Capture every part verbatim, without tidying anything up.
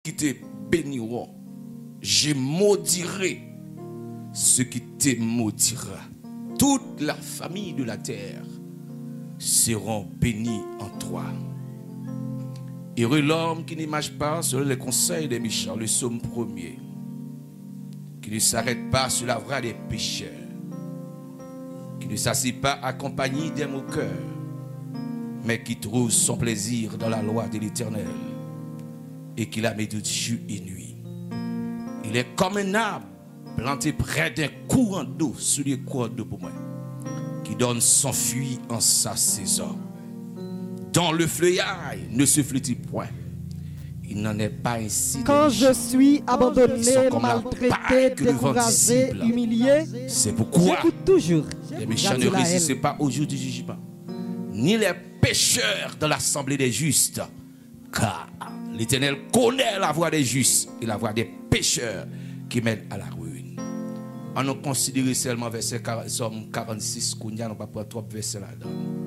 qui te béniront, je maudirai ce qui te maudira. Toute la famille de la terre seront bénis en toi. Heureux l'homme qui ne marche pas selon les conseils des méchants, le psaume premier, qui ne s'arrête pas sur la voie des pécheurs, qui ne s'assied pas accompagné des moqueurs, mais qui trouve son plaisir dans la loi de l'Éternel et qui la médite jour et nuit. Il est comme un arbre planté près d'un courant d'eau, sous les courants d'eau pour moi, qui donne son fruit en sa saison. Dans le feuillage ne se flétrit point. Il n'en est pas ainsi. Quand je suis abandonné, maltraité, découragé, humilié, c'est pourquoi j'écoute toujours. Les méchants ne résistent pas au jour du jugement, ni les pécheurs dans l'assemblée des justes. Car l'Éternel connaît la voie des justes et la voie des pécheurs qui mènent à la ruine. On a considéré seulement verset quarante-six, qu'on n'y a pas pour trop verset là-dedans.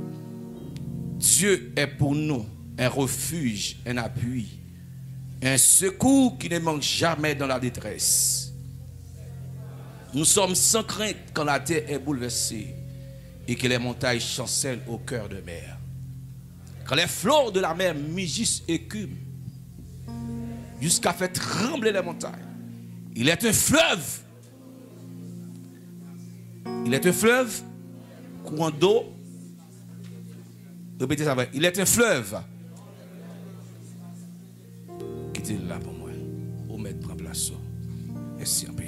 Dieu est pour nous un refuge, un appui, un secours qui ne manque jamais dans la détresse. Nous sommes sans crainte quand la terre est bouleversée et que les montagnes chancellent au cœur de mer. Quand les flots de la mer mugissent et écument jusqu'à faire trembler les montagnes. Il est un fleuve. Il est un fleuve, courant d'eau. Répétez ça. Il est un fleuve. Quittez là pour moi. Au mettre prend place. Merci un peu.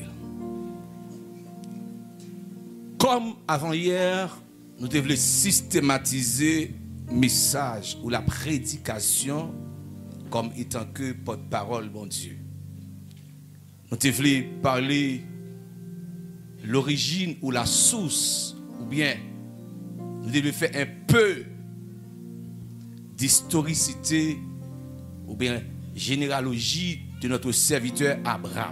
Comme avant hier, nous devons systématiser le message ou la prédication comme étant que porte-parole, mon Dieu. Nous devons parler l'origine ou la source, ou bien nous devons faire un peu d'historicité ou bien généalogie de notre serviteur Abraham.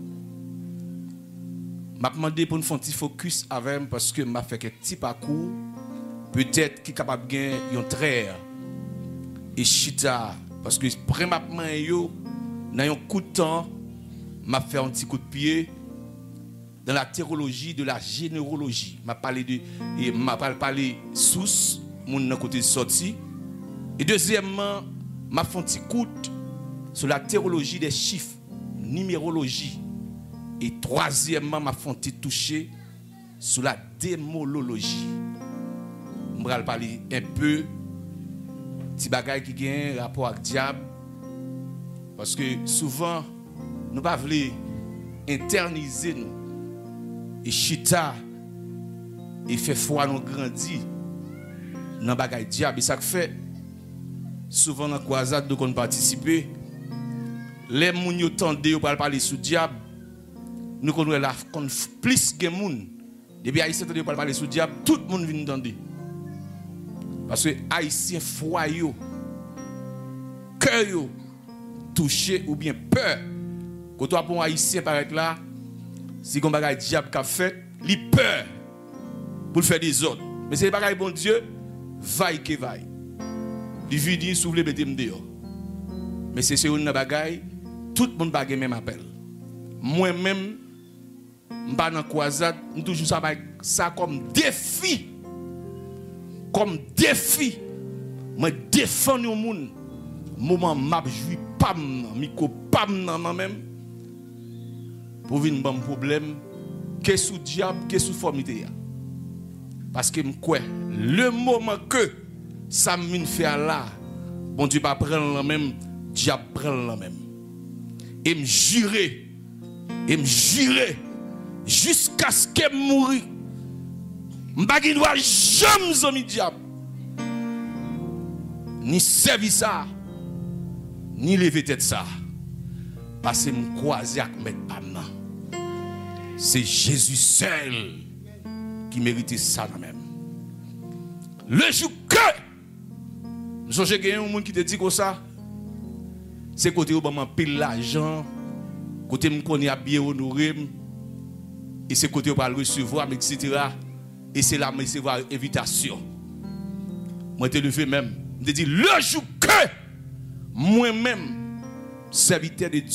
Je m'ai demandé pour nous faire un petit focus avec moi parce que je fait un petit parcours, peut-être qui est capable de gagner un trait et chita. Parce que premièrement, dans un coup de temps, je fait un petit coup de pied dans la théologie de la généalogie. Je parlé de et m'a parlé source, mon côté sorti. Et deuxièmement, je fait un petit coup sur la théologie des chiffres, numérologie. Et troisièmement, je fait un petit toucher sur la démologie. Je vais parler un peu petit bagay qui a un rapport avec le diable. Parce que souvent, nous ne voulons pas interniser nous. Et chita, et fait foi nous grandir dans le bagay diable. Et ça fait, souvent dans la croisade, nous avons participé. Les gens qui tendent à parler sur le diable, nous avons plus de gens. Depuis Haïtien tendent à parler sur le diable, tout le monde vient entendre. Parce que Haïtien foyer, cœur touché ou bien peur. Quand toi pour Haïtien paraît là, si on bagaille diable qu'a fait, il peur pour faire des autres. Mais c'est bagaille bon Dieu, vaille que vaille. Il vit dire souffle bête dehors. Mais c'est sur une bagaille, tout le monde bagaille même appel. Moi même m'pa dans croisade, nous toujours ça ça comme défi. Comme défi, moi défends le monde. Moment m'a joui pam, micro pam dans moi-même. Pour venir un problème, que sous diable, que sous formité. Parce que quoi, le moment que ça me fait là, bon Dieu pas prendre la même, diable prend la même. Et me jurer, et me jurer jusqu'à ce que me mourir. M'bagui doit jamais zomi diable. Ni servir ça, ni lever tête ça. Parce que me croiser avec mettre pas main. C'est Jésus seul qui méritait ça quand même. Le jour que nous sommes gagné un monde qui te dit comme ça, c'est côté où on pile l'argent, côté me connaît à bien honorer, et c'est côté où on va le recevoir, et cetera. Et c'est là que je recevoir invitation. Moi, je te levé même. Je te dis, le jour que moi-même, serviteur de